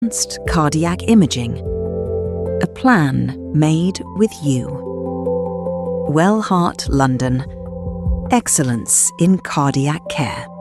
Advanced cardiac imaging. A plan made with you. Wellheart London. Excellence in cardiac care.